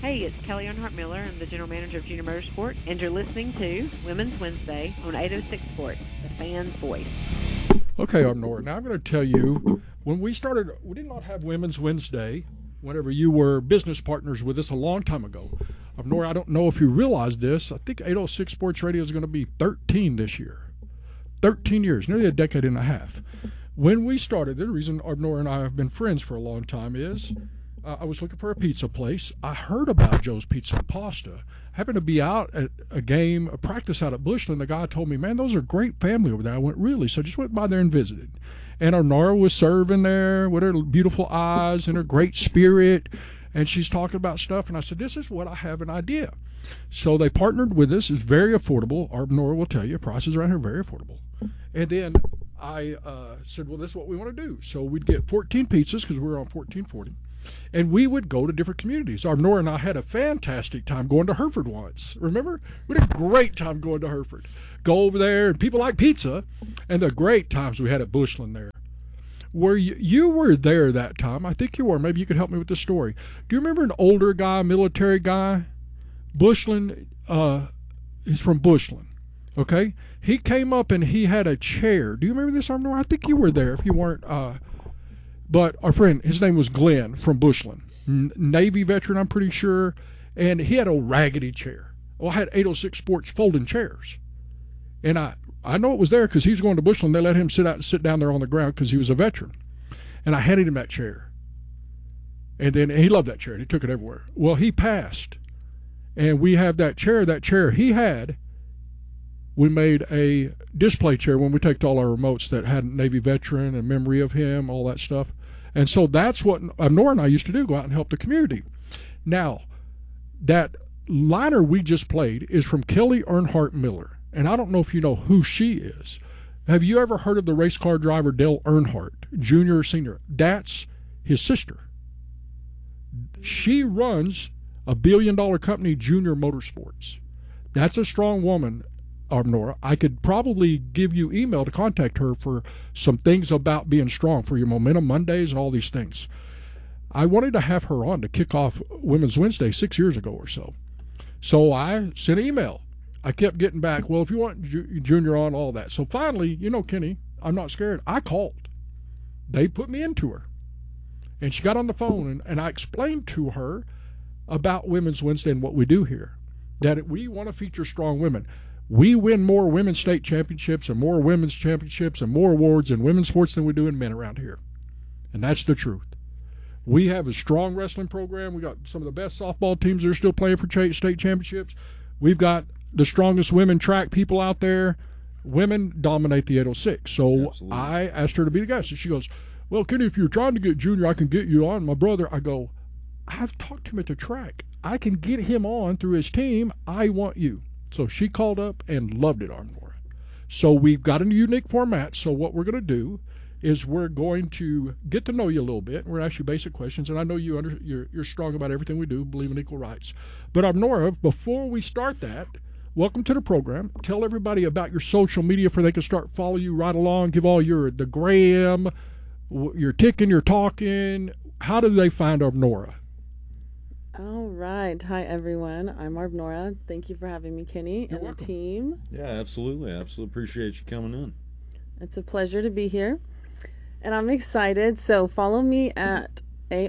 Hey, it's Kelly Earnhardt Miller. I'm the general manager of Junior Motorsport, and you're listening to Women's Wednesday on 806 Sports, the fan's voice. Okay, Nora. Now I'm going to tell you, when we started, we did not have Women's Wednesday whenever you were business partners with us a long time ago. Nora, I don't know if you realize this. I think 806 Sports Radio is going to be 13 this year. 13 years, nearly a decade and a half. When we started, the reason Nora and I have been friends for a long time is I was looking for a pizza place. I heard about Joe's Pizza and Pasta. I happened to be out at a game, a practice out at Bushland. The guy told me, man, those are great family over there. I went, really? So I just went by there and visited. And Nora was serving there with her beautiful eyes and her great spirit. And she's talking about stuff. And I said, this is what I have an idea. So they partnered with us. It's very affordable. Nora will tell you, prices around here are very affordable. And then I said, well, this is what we want to do. So we'd get 14 pizzas because we were on 1440. And we would go to different communities. Nora and I had a fantastic time going to Hereford once. Remember? We had a great time going to Hereford. Go over there, and people like pizza. And the great times we had at Bushland there. Were you were there that time. I think you were. Maybe you could help me with the story. Do you remember an older guy, military guy? Bushland, he's from Bushland. Okay? He came up and he had a chair. Do you remember this, Nora? I think you were there if you weren't. But our friend, his name was Glenn from Bushland, Navy veteran, I'm pretty sure, and he had a raggedy chair. Well, I had 806 Sports folding chairs, and I know it was there because he was going to Bushland. They let him sit down there on the ground because he was a veteran, and I handed him that chair, and then he loved that chair, and he took it everywhere. Well, he passed, and we have that chair he had. We made a display chair when we take to all our remotes that had Navy veteran and memory of him, all that stuff. And so that's what Nora and I used to do, go out and help the community. Now, that liner we just played is from Kelly Earnhardt Miller. And I don't know if you know who she is. Have you ever heard of the race car driver Dale Earnhardt, junior or senior? That's his sister. She runs a billion-dollar company, Junior Motorsports. That's a strong woman. Nora, I could probably give you email to contact her for some things about being strong for your Momentum Mondays and all these things. I wanted to have her on to kick off Women's Wednesday 6 years ago or so. So I sent an email. I kept getting back, well, if you want Junior on, all that. So finally, Kenny, I'm not scared. I called. They put me into her. And she got on the phone, and I explained to her about Women's Wednesday and what we do here, that we want to feature strong women. We win more women's state championships and more women's championships and more awards in women's sports than we do in men around here. And that's the truth. We have a strong wrestling program. We got some of the best softball teams that are still playing for state championships. We've got the strongest women track people out there. Women dominate the 806. So absolutely. I asked her to be the guest. And she goes, well, Kenny, if you're trying to get Junior, I can get you on. My brother, I go, I've talked to him at the track. I can get him on through his team. I want you. So she called up and loved it, Nora. So we've got a unique format. So what we're going to do is we're going to get to know you a little bit. We're going to ask you basic questions. And I know you're strong about everything we do, believe in equal rights. But Nora, before we start that, welcome to the program. Tell everybody about your social media so they can start follow you right along. Give all the gram, your ticking, your talking. How do they find Nora? All right. Hi, everyone. I'm Nora. Thank you for having me, Kenny, and the team. Yeah, absolutely. Absolutely appreciate you coming in. It's a pleasure to be here, and I'm excited. So follow me at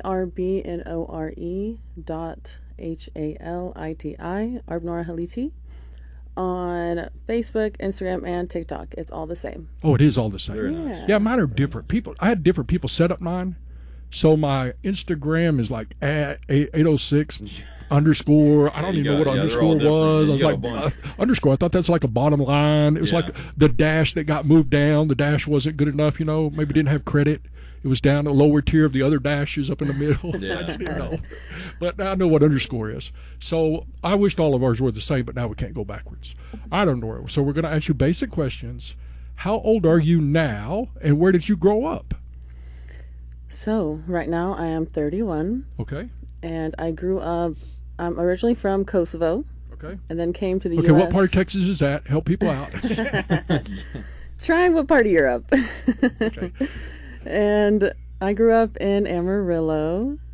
arbnore.haliti, Arbnora Haliti, on Facebook, Instagram, and TikTok. It's all the same. Oh, it is all the same. Very nice. Yeah, mine are different. I had different people set up mine. So my Instagram is like at 806 underscore. I don't even know what underscore was. I was like, underscore. I thought that's like a bottom line. It was like the dash that got moved down. The dash wasn't good enough, maybe didn't have credit. It was down a lower tier of the other dashes up in the middle. I just didn't know. But now I know what underscore is. So I wished all of ours were the same, but now we can't go backwards. I don't know. So we're going to ask you basic questions. How old are you now, and where did you grow up? So right now I am 31. Okay. And I grew up, I'm originally from Kosovo. Okay. And then came to the U.S. Okay, what part of Texas is that? Help people out. Try what part of Europe. Okay. And I grew up in Amarillo.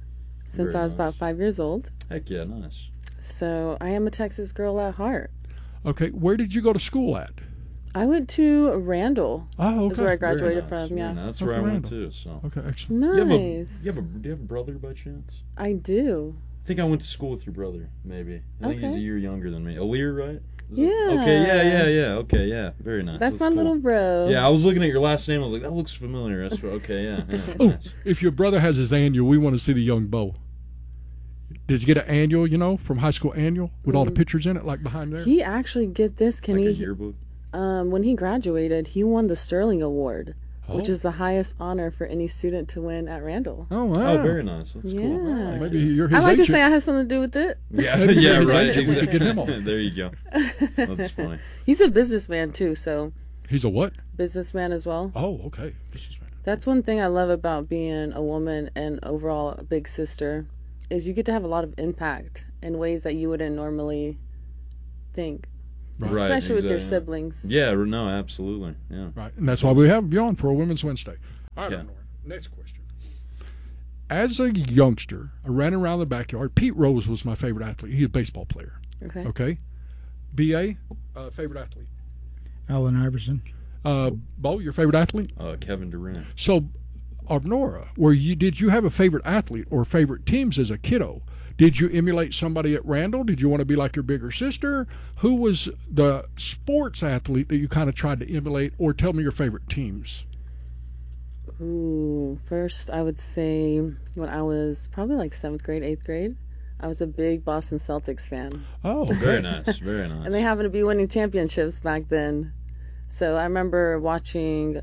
since Very I was nice. about 5 years old. Heck yeah, nice. So I am a Texas girl at heart. Okay, where did you go to school at? I went to Randall. Oh, That's where I okay. graduated Very nice, from. very Yeah, nice. That's Oh, where I from went Randall. too. So. Okay, excellent. nice. Do you have a brother by chance? I do. I think I went to school with your brother. Maybe. I think he's a Okay. year younger than me. Alir, right? Yeah. Okay. Yeah. Okay. Yeah. Very nice. That's my cool. little bro. Yeah, I was looking at your last name. I was like, that looks familiar. That's okay. Yeah. Oh, Nice. if your brother has his annual, we want to see the young Bo. Did you get an annual, from high school annual with all the pictures in it, like behind there? He actually get this, Like Kenny. a yearbook. When he graduated, he won the Sterling Award, which Oh. is the highest honor for any student to win at Randall. Oh, wow. Oh, very nice. That's cool. Yeah. Thank Maybe you. you're his I like to agent. say I have something to do with it. Yeah, Maybe yeah, his right. agent, we could get him on. There you go. That's funny. He's a businessman too, so He's a what? businessman as well. Oh, okay. This is fantastic. That's one thing I love about being a woman and overall a big sister is you get to have a lot of impact in ways that you wouldn't normally think, Right, especially with your exactly. siblings. Yeah, no, absolutely. Yeah. Right, and that's why we have you on for a Women's Wednesday. All right, Yeah. Lenore, next question. As a youngster, I ran around the backyard. Pete Rose was my favorite athlete. He's a baseball player. Okay. Okay. B.A., favorite athlete. Allen Iverson. Bo, your favorite athlete? Kevin Durant. So, Nora, did you have a favorite athlete or favorite teams as a kiddo? Did you emulate somebody at Randall? Did you want to be like your bigger sister? Who was the sports athlete that you kind of tried to emulate, or tell me your favorite teams? Ooh, first I would say when I was probably like 7th grade, 8th grade, I was a big Boston Celtics fan. Oh, Very okay. nice. Very nice. And they happened to be winning championships back then. So I remember watching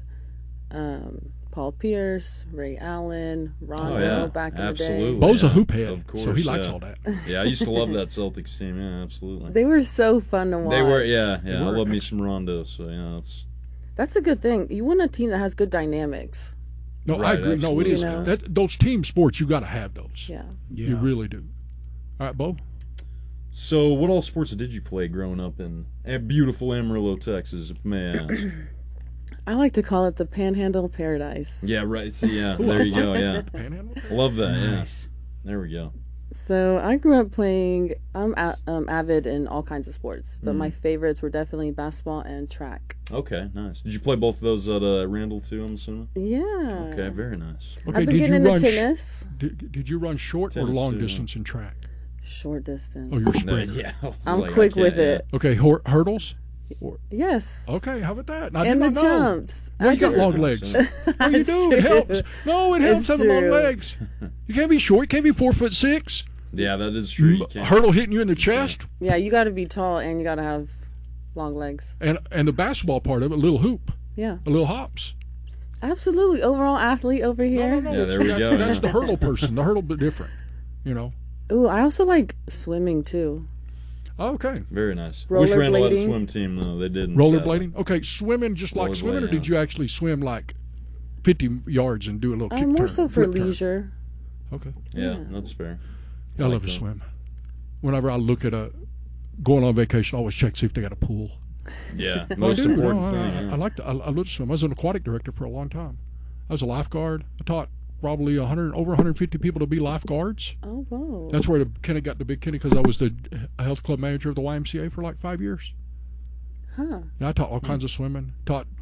Paul Pierce, Ray Allen, Rondo back in Absolutely. the day. Bo's a Yeah, hoop head, of course, so he likes yeah. all that. Yeah, I used to love that Celtics team. Yeah, absolutely. They were so fun to watch. They were, yeah. They I were. love me some Rondo. So yeah, that's That's a good thing. You want a team that has good dynamics. No, I Right, agree. No, it is. absolutely. Those team sports, you got to have those. Yeah. You really do. All right, Bo. So, what all sports did you play growing up in beautiful Amarillo, Texas, if may I ask? I like to call it the Panhandle Paradise. Yeah, right. So, yeah, there you go. Yeah, Panhandle. love that. Nice. Yeah, there we go. So I grew up playing. I'm avid in all kinds of sports, but my favorites were definitely basketball and track. Okay, nice. Did you play both of those at Randall too? I'm assuming. Yeah. Okay, very nice. Okay, I've been did getting you into run? tennis. Did you run short or Tennis, long too, yeah. distance in track? Short distance. Oh, you're a sprinter. Yeah, I was I'm like, quick I with can't- it. Okay, hurdles. Yes. Okay, how about that? I And the did not know. jumps. Well, you got did- long Very legs. nice, No, you It's do. It true. helps. No, it helps It's having long true. legs. You can't be short. You can't be 4'6". Yeah, that is true. You can't. Hurdle hitting you in the chest, Yeah, you got to be tall and you got to have long legs. and the basketball part of it, a little hoop, Yeah. a little hops. Absolutely. Overall athlete over here. Yeah, there we go, That's yeah. the hurdle person. The hurdle bit different. Ooh, I also like swimming too. Okay. Very nice. Wish Randall had a Rollerblading. swim team though. They didn't. Rollerblading. Okay, swimming just like Rollerblading, swimming, or did yeah. you actually swim like 50 yards and do a little kick More turn, so for flip turn? leisure. Okay. Yeah, Yeah. that's fair. Yeah, I love like to that. swim. Whenever I look at going on vacation, I always check see if they got a pool. Yeah, most I do. important No, thing. Yeah. I like to. I love to swim. I was an aquatic director for a long time. I was a lifeguard. I taught probably over 150 people to be lifeguards. Oh, whoa. That's where Kenny got the big Kenny, because I was the health club manager of the YMCA for like 5 years. Huh. Yeah, I taught all kinds of swimming.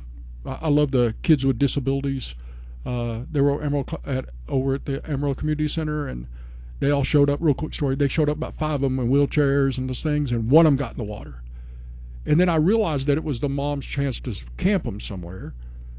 I love the kids with disabilities. They were over at the Emerald Community Center, and they all showed up. Real quick story: they showed up, about 5 of them in wheelchairs and those things, and one of them got in the water. And then I realized that it was the mom's chance to camp them somewhere,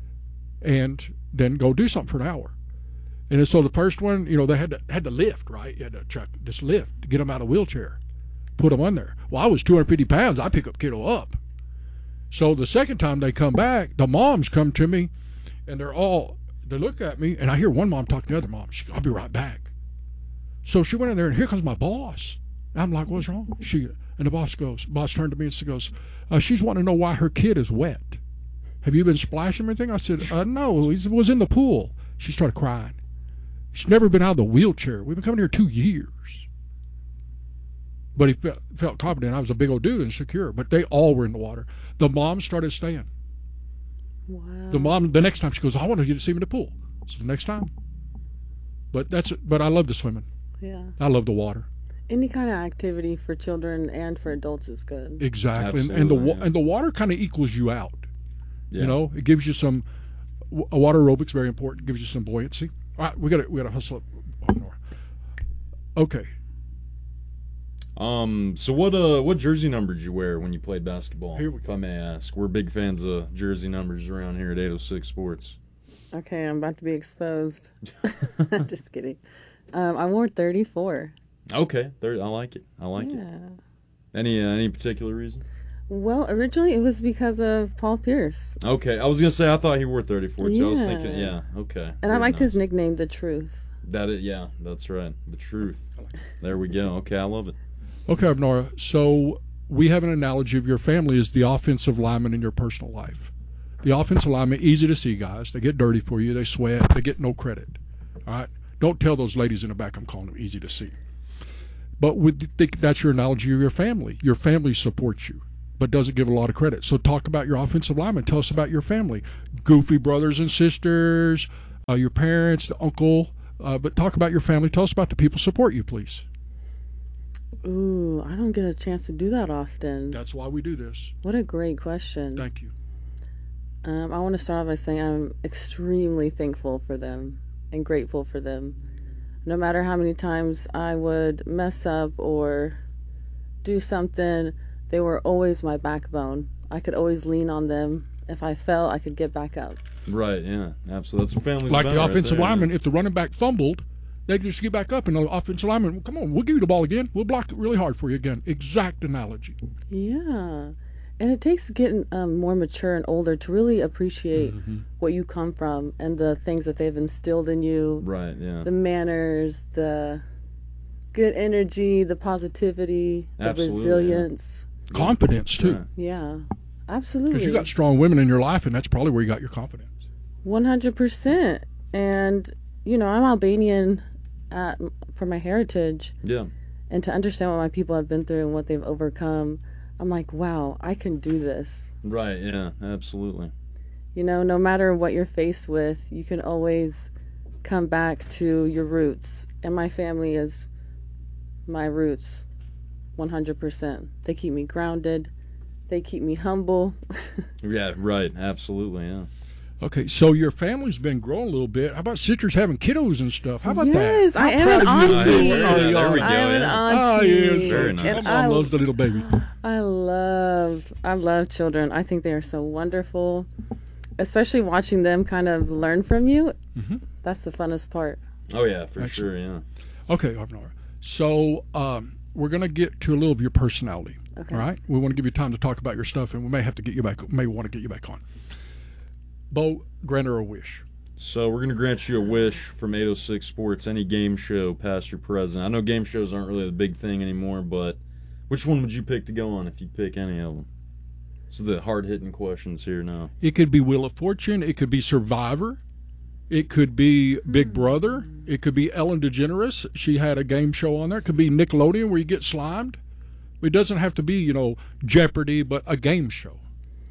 and then go do something for an hour. And so the first one, they had to lift, right? You had to chuck this lift to get them out of a wheelchair, put them on there. Well, I was 250 pounds. I pick up kiddo up. So the second time they come back, the moms come to me, and they look at me, and I hear one mom talk to the other mom. She goes, "I'll be right back." So she went in there, and here comes my boss. I'm like, "What's wrong?" And the boss turned to me and goes, "She's wanting to know why her kid is wet. Have you been splashing or anything?" I said, "No, he was in the pool." She started crying. She's never been out of the wheelchair. We've been coming here 2 years. But he felt confident. I was a big old dude and secure. But they all were in the water. The mom started staying. Wow. The next time she goes, "I want you to see me in the pool." So the next time. But I love the swimming. Yeah. I love the water. Any kind of activity for children and for adults is good. Exactly, and Absolutely, and the water kind of equals you out. Yeah. You know, it gives you some water aerobics, very important. Gives you some buoyancy. All right, we got to hustle up. Okay. So what jersey number did you wear when you played basketball? Here we if go. I may ask, we're big fans of jersey numbers around here at 806 Sports. Okay, I'm about to be exposed. Just kidding. I wore 34. Okay, I like it. I like it. Yeah. Any particular reason? Well, originally it was because of Paul Pierce. Okay, I was gonna say I thought he wore 34 too. I was Yeah. thinking, yeah, okay. And I Very liked nice. his nickname, The Truth. Yeah, that's right. The truth. There we go. Okay, I love it. Okay, Nora. So we have an analogy of your family as the offensive lineman in your personal life. The offensive lineman, easy to see, guys. They get dirty for you. They sweat. They get no credit. All right? Don't tell those ladies in the back I'm calling them easy to see. But that's your analogy of your family. Your family supports you, but doesn't give a lot of credit. So talk about your offensive lineman. Tell us about your family. Goofy brothers and sisters, your parents, the uncle. But talk about your family. Tell us about the people who support you, please. Ooh, I don't get a chance to do that often. That's why we do this. What a great question. Thank you. I want to start off by saying I'm extremely thankful for them and grateful for them. No matter how many times I would mess up or do something, they were always my backbone. I could always lean on them. If I fell, I could get back up. Right, yeah, absolutely. That's what families Like about the right offensive there, lineman, yeah. if the running back fumbled, they could just get back up, and the offensive lineman, well, come on, we'll give you the ball again. We'll block it really hard for you again. Exact analogy. Yeah. And it takes getting more mature and older to really appreciate what you come from and the things that they've instilled in you. Right, yeah. The manners, the good energy, the positivity, the Absolutely, yeah. resilience. Confidence, too. Yeah, absolutely. Because you got strong women in your life, and that's probably where you got your confidence. 100%. And, you know, I'm Albanian for my heritage. Yeah. And to understand what my people have been through and what they've overcome, I'm like, wow, I can do this. Right, yeah, absolutely. You know, no matter what you're faced with, you can always come back to your roots. And my family is my roots, 100%. They keep me grounded. They keep me humble. Yeah, right, absolutely, yeah. Okay, so your family's been growing a little bit. How about sisters having kiddos and stuff? How about Yes, that? I am an auntie. There we go, I am an yeah. Oh, auntie. yes. Very nice. And My mom loves the little baby. I love children. I think they are so wonderful, especially watching them kind of learn from you. Mm-hmm. That's the funnest part. Oh, yeah, for sure, yeah. Okay, Nora. So we're going to get to a little of your personality. Okay. All right? We want to give you time to talk about your stuff, and we may have to get you back. May want to get you back on. Bo, grant her a wish. So we're going to grant you a wish from 806 Sports, any game show, past or present. I know game shows aren't really the big thing anymore, but which one would you pick to go on if you pick any of them? So the hard-hitting questions here now. It could be Wheel of Fortune. It could be Survivor. It could be Big Brother. It could be Ellen DeGeneres. She had a game show on there. It could be Nickelodeon where you get slimed. It doesn't have to be, you know, Jeopardy, but a game show.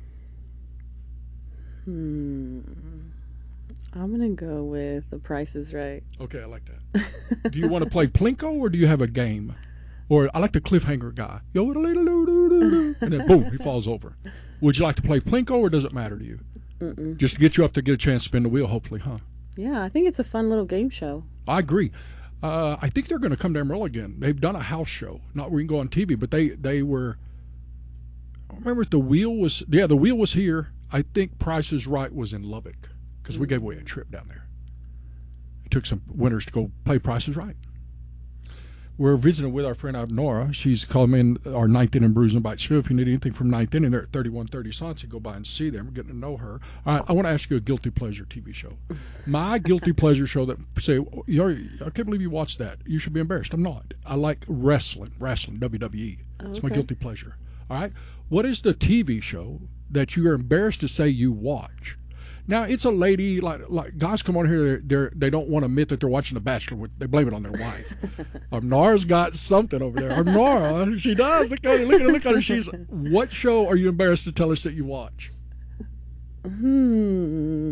I'm going to go with The Price is Right. Okay, I like that. Do you want to play Plinko or do you have a game? Or I like the cliffhanger guy. And then boom, he falls over. Would you like to play Plinko or does it matter to you? Just to get you up to get a chance to spin the wheel, hopefully, huh? Yeah, I think it's a fun little game show. I agree. I think they're going to come to Amarillo again. They've done a house show. Not where you can go on TV, but they were. I remember if the wheel was. Yeah, the wheel was here. I think Price is Right was in Lubbock because we gave away a trip down there. It took some winners to go play Price is Right. We're visiting with our friend Nora. She's calling in our Ninth Inning Brews and Bites show. If you need anything from Ninth Inning, they're at 3130 Sonset. Go by and see them. We're getting to know her. All right, I want to ask you a guilty pleasure TV show. My guilty pleasure show that say, I can't believe you watched that. You should be embarrassed. I'm not. I like wrestling, WWE. It's my Okay. guilty pleasure. All right. What is the TV show that you are embarrassed to say you watch? Now it's a lady like guys come on here. They don't want to admit that they're watching The Bachelor. They blame it on their wife. Nora's got something over there. Nora, she does. Look at her. She's. What show are you embarrassed to tell us that you watch?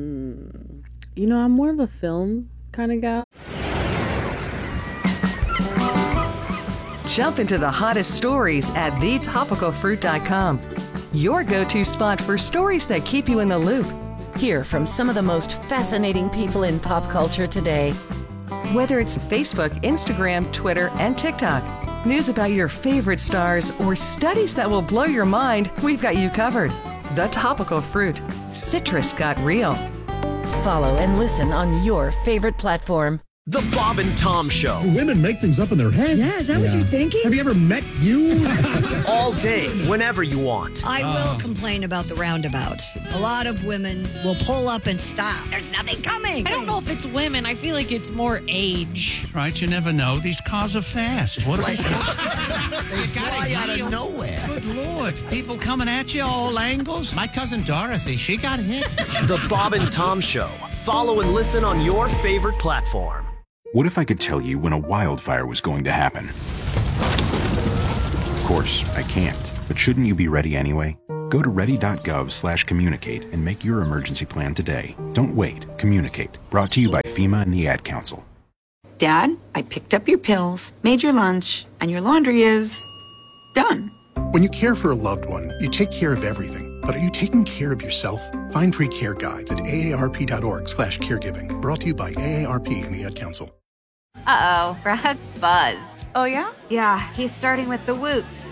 You know, I'm more of a film kind of guy. Jump into the hottest stories at thetopicalfruit.com. Your go-to spot for stories that keep you in the loop. Hear from some of the most fascinating people in pop culture today. Whether it's Facebook, Instagram, Twitter, and TikTok, news about your favorite stars, or studies that will blow your mind, we've got you covered. The Topical Fruit. Citrus got real. Follow and listen on your favorite platform. The Bob and Tom Show. Women make things up in their head. Yeah, is that what you're thinking? Have you ever met you? All day, whenever you want. I will complain about the roundabouts. A lot of women will pull up and stop. There's nothing coming. I don't know if it's women. I feel like it's more age. Right, you never know. These cars are fast. What are they? They fly out of nowhere. Good Lord. People coming at you all angles. My cousin Dorothy, she got hit. The Bob and Tom Show. Follow and listen on your favorite platform. What if I could tell you when a wildfire was going to happen? Of course, I can't, but shouldn't you be ready anyway? Go to ready.gov/communicate and make your emergency plan today. Don't wait. Communicate. Brought to you by FEMA and the Ad Council. Dad, I picked up your pills, made your lunch, and your laundry is done. When you care for a loved one, you take care of everything. But are you taking care of yourself? Find free care guides at aarp.org/caregiving. Brought to you by AARP and the Ad Council. Uh-oh, Brad's buzzed. Oh, yeah? Yeah, he's starting with the woots.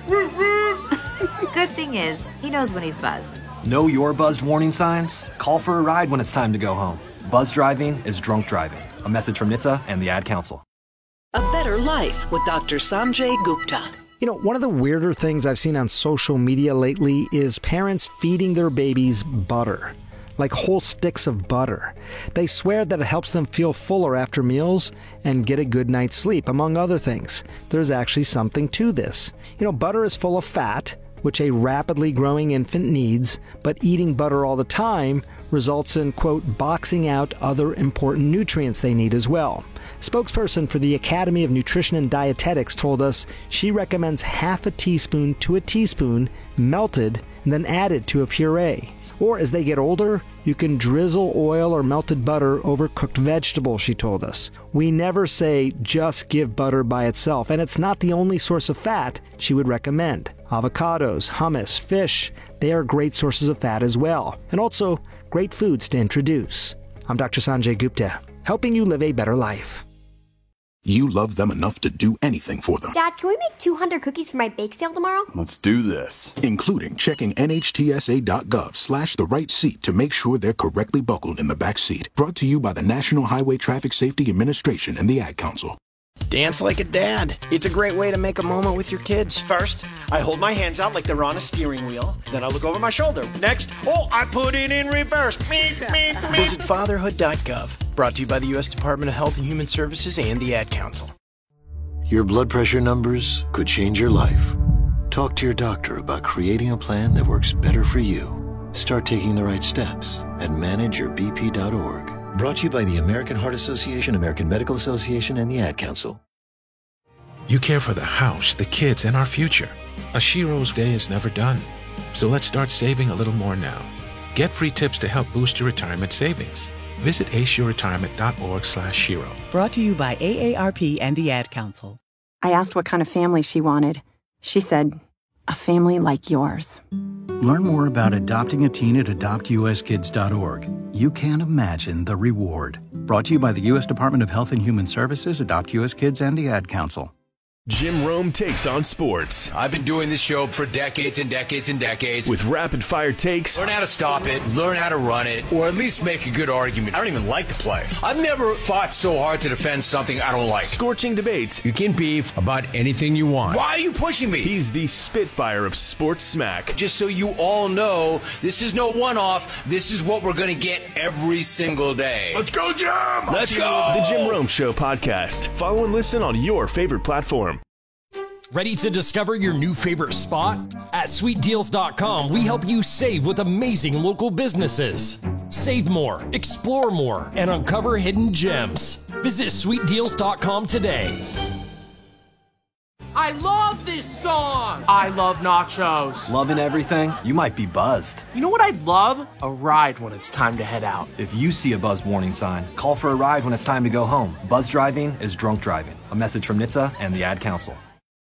Good thing is, he knows when he's buzzed. Know your buzzed warning signs? Call for a ride when it's time to go home. Buzz driving is drunk driving. A message from NHTSA and the Ad Council. A Better Life with Dr. Sanjay Gupta. You know, one of the weirder things I've seen on social media lately is parents feeding their babies butter. Like whole sticks of butter. They swear that it helps them feel fuller after meals and get a good night's sleep, among other things. There's actually something to this. You know, butter is full of fat, which a rapidly growing infant needs, but eating butter all the time results in, quote, boxing out other important nutrients they need as well. Spokesperson for the Academy of Nutrition and Dietetics told us she recommends half a teaspoon to a teaspoon melted and then added to a puree. Or as they get older, you can drizzle oil or melted butter over cooked vegetables, she told us. We never say just give butter by itself, and it's not the only source of fat she would recommend. Avocados, hummus, fish, they are great sources of fat as well, and also great foods to introduce. I'm Dr. Sanjay Gupta, helping you live a better life. You love them enough to do anything for them. Dad, can we make 200 cookies for my bake sale tomorrow? Let's do this. Including checking NHTSA.gov/the right seat to make sure they're correctly buckled in the back seat. Brought to you by the National Highway Traffic Safety Administration and the Ad Council. Dance like a dad. It's a great way to make a moment with your kids. First, I hold my hands out like they're on a steering wheel. Then I look over my shoulder. Next, I put it in reverse. Visit fatherhood.gov. Brought to you by the U.S. Department of Health and Human Services and the Ad Council. Your blood pressure numbers could change your life. Talk to your doctor about creating a plan that works better for you. Start taking the right steps at manageyourbp.org. Brought to you by the American Heart Association, American Medical Association, and the Ad Council. You care for the house, the kids, and our future. A Shiro's day is never done. So let's start saving a little more now. Get free tips to help boost your retirement savings. Visit aceyourretirement.org/Shiro. Brought to you by AARP and the Ad Council. I asked what kind of family she wanted. She said, a family like yours. Learn more about adopting a teen at adoptuskids.org. You can't imagine the reward. Brought to you by the U.S. Department of Health and Human Services, Adopt U.S. Kids, and the Ad Council. Jim Rome takes on sports. I've been doing this show for decades and decades and decades. With rapid-fire takes. Learn how to stop it, learn how to run it, or at least make a good argument. I don't even like to play. I've never fought so hard to defend something I don't like. Scorching debates. You can beef about anything you want. Why are you pushing me? He's the Spitfire of sports smack. Just so you all know, this is no one-off. This is what we're going to get every single day. Let's go, Jim! Let's go! The Jim Rome Show podcast. Follow and listen on your favorite platform. Ready to discover your new favorite spot? At SweetDeals.com, we help you save with amazing local businesses. Save more, explore more, and uncover hidden gems. Visit SweetDeals.com today. I love this song! I love nachos. Loving everything? You might be buzzed. You know what I'd love? A ride when it's time to head out. If you see a buzzed warning sign, call for a ride when it's time to go home. Buzz driving is drunk driving. A message from NHTSA and the Ad Council.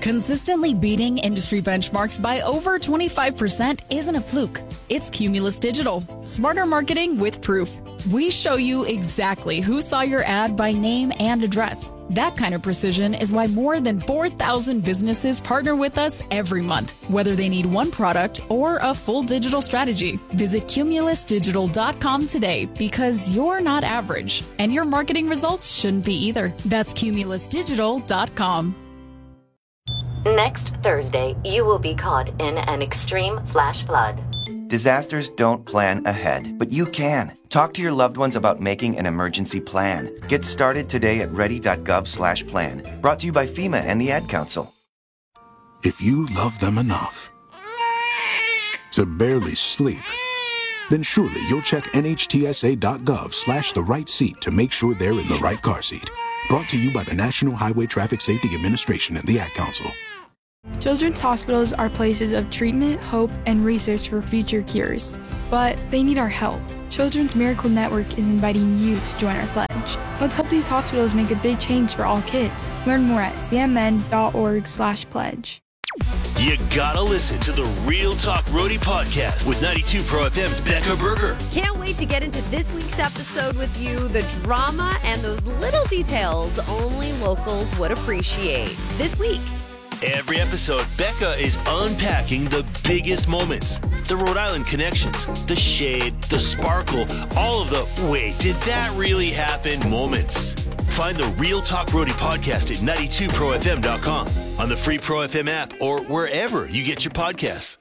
Consistently beating industry benchmarks by over 25% isn't a fluke. It's Cumulus Digital. Smarter marketing with proof. We show you exactly who saw your ad by name and address. That kind of precision is why more than 4,000 businesses partner with us every month, whether they need one product or a full digital strategy. Visit cumulusdigital.com today because you're not average, and your marketing results shouldn't be either. That's cumulusdigital.com. Next Thursday, you will be caught in an extreme flash flood. Disasters don't plan ahead, but you can. Talk to your loved ones about making an emergency plan. Get started today at ready.gov/plan. Brought to you by FEMA and the Ad Council. If you love them enough to barely sleep, then surely you'll check NHTSA.gov/the-right-seat to make sure they're in the right car seat. Brought to you by the National Highway Traffic Safety Administration and the Ad Council. Children's hospitals are places of treatment, hope, and research for future cures. But they need our help. Children's Miracle Network is inviting you to join our pledge. Let's help these hospitals make a big change for all kids. Learn more at cmn.org/pledge. You gotta listen to the Real Talk Roadie podcast with 92 Pro FM's Becca Berger. Can't wait to get into this week's episode with you. The drama and those little details only locals would appreciate. This week, every episode, Becca is unpacking the biggest moments, the Rhode Island connections, the shade, the sparkle, all of the wait, did that really happen moments. Find the Real Talk Roadie podcast at 92profm.com, on the free Pro FM app, or wherever you get your podcasts.